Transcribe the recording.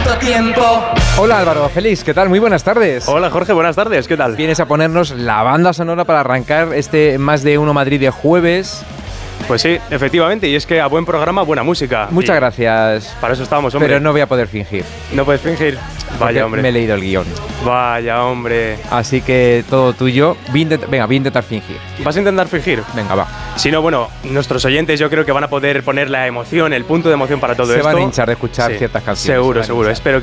tanto tiempo. Hola Álvaro, Félix, ¿qué tal? Muy buenas tardes. Hola Jorge, buenas tardes, ¿qué tal? Vienes a ponernos la banda sonora para arrancar este Más de Uno Madrid de jueves. Pues sí, efectivamente, y es que a buen programa, buena música. Muchas gracias. Para eso estamos, hombre. Pero no voy a poder fingir. No puedes fingir. Vaya, hombre. Me he leído el guión. Vaya, hombre. Así que todo tuyo. Venga, voy a intentar fingir. ¿Vas a intentar fingir? Venga, va. Si no, bueno, nuestros oyentes yo creo que van a poder poner la emoción, el punto de emoción para todo esto. Se van a hinchar de escuchar ciertas canciones. Seguro. Espero